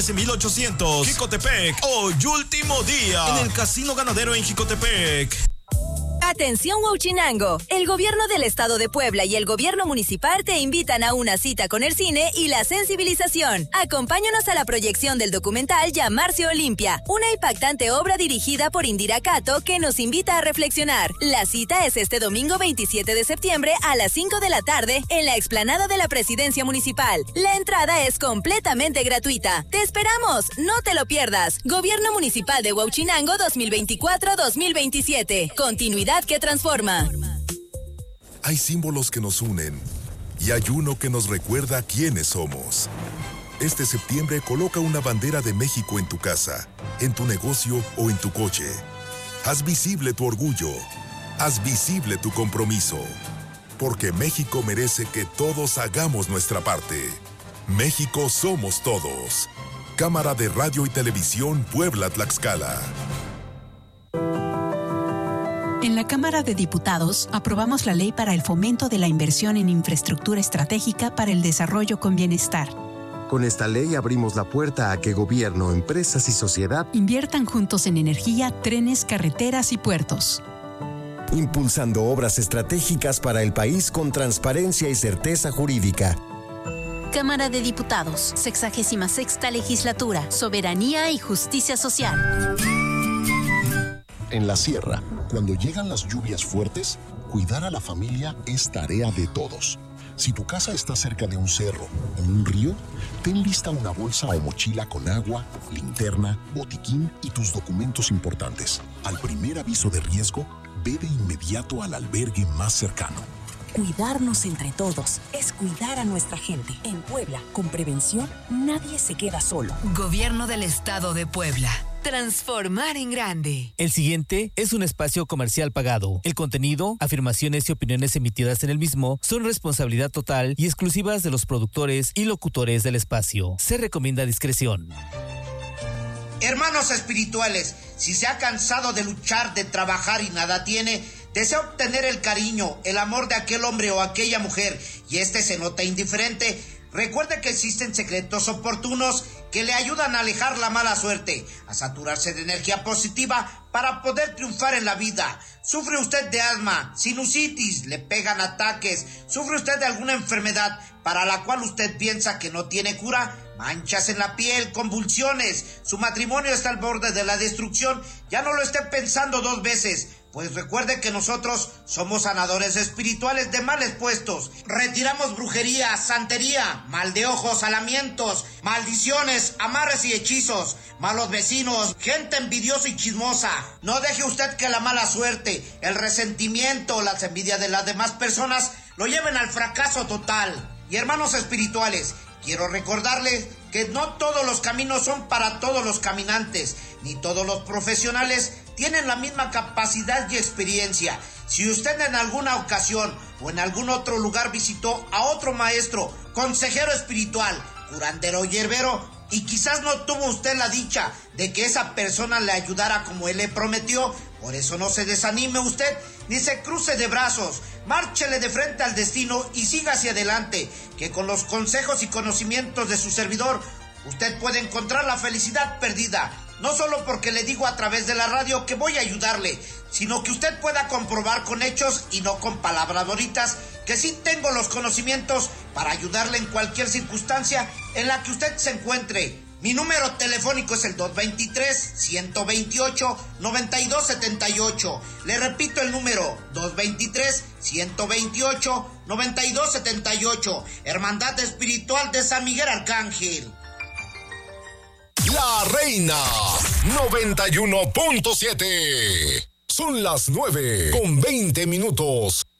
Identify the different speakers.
Speaker 1: 1800, Jicotepec. Hoy último día en el Casino Ganadero en Jicotepec.
Speaker 2: Atención Huachinango, el gobierno del estado de Puebla y el gobierno municipal te invitan a una cita con el cine y la sensibilización. Acompáñanos a la proyección del documental Llamarse Olimpia, una impactante obra dirigida por Indira Cato que nos invita a reflexionar. La cita es este domingo 27 de septiembre a las 5 de la tarde en la explanada de la Presidencia Municipal. La entrada es completamente gratuita. ¡Te esperamos! ¡No te lo pierdas! Gobierno Municipal de Huachinango 2024-2027. Continuidad que transforma.
Speaker 3: Hay símbolos que nos unen y hay uno que nos recuerda quiénes somos. Este septiembre coloca una bandera de México en tu casa, en tu negocio o en tu coche. Haz visible tu orgullo. Haz visible tu compromiso. Porque México merece que todos hagamos nuestra parte. México somos todos. Cámara de Radio y Televisión Puebla-Tlaxcala.
Speaker 4: En la Cámara de Diputados aprobamos la ley para el fomento de la inversión en infraestructura estratégica para el desarrollo con bienestar.
Speaker 5: Con esta ley abrimos la puerta a que gobierno, empresas y sociedad
Speaker 4: inviertan juntos en energía, trenes, carreteras y puertos.
Speaker 6: Impulsando obras estratégicas para el país con transparencia y certeza jurídica.
Speaker 7: Cámara de Diputados, 66ª Legislatura, Soberanía y Justicia Social.
Speaker 8: En la sierra, cuando llegan las lluvias fuertes, cuidar a la familia es tarea de todos. Si tu casa está cerca de un cerro o un río, ten lista una bolsa o mochila con agua, linterna, botiquín y tus documentos importantes. Al primer aviso de riesgo, ve de inmediato al albergue más cercano.
Speaker 9: Cuidarnos entre todos es cuidar a nuestra gente. En Puebla, con prevención, nadie se queda solo.
Speaker 2: Gobierno del Estado de Puebla. Transformar en grande.
Speaker 10: El siguiente es un espacio comercial pagado. El contenido, afirmaciones y opiniones emitidas en el mismo son responsabilidad total y exclusivas de los productores y locutores del espacio. Se recomienda discreción.
Speaker 11: Hermanos espirituales, si se ha cansado de luchar, de trabajar y nada tiene, desea obtener el cariño, el amor de aquel hombre o aquella mujer y se nota indiferente, recuerde que existen secretos oportunos que le ayudan a alejar la mala suerte, a saturarse de energía positiva para poder triunfar en la vida. ¿Sufre usted de asma, sinusitis, le pegan ataques? ¿Sufre usted de alguna enfermedad para la cual usted piensa que no tiene cura? Manchas en la piel, convulsiones, su matrimonio está al borde de la destrucción. Ya no lo esté pensando dos veces, pues recuerde que nosotros somos sanadores espirituales de males puestos. Retiramos brujería, santería, mal de ojos, alamientos, maldiciones, amarres y hechizos, malos vecinos, gente envidiosa y chismosa. No deje usted que la mala suerte, el resentimiento, las envidias de las demás personas lo lleven al fracaso total. Y hermanos espirituales, quiero recordarles que no todos los caminos son para todos los caminantes, ni todos los profesionales tienen la misma capacidad y experiencia. Si usted en alguna ocasión o en algún otro lugar visitó a otro maestro, consejero espiritual, curandero o hierbero, y quizás no tuvo usted la dicha de que esa persona le ayudara como él le prometió, por eso no se desanime usted, ni se cruce de brazos, márchele de frente al destino y siga hacia adelante, que con los consejos y conocimientos de su servidor, usted puede encontrar la felicidad perdida. No solo porque le digo a través de la radio que voy a ayudarle, sino que usted pueda comprobar con hechos y no con palabras bonitas que sí tengo los conocimientos para ayudarle en cualquier circunstancia en la que usted se encuentre. Mi número telefónico es el 223-128-9278. Le repito el número, 223-128-9278. Hermandad Espiritual de San Miguel Arcángel.
Speaker 3: La Reina 91.7. Son las 9:20.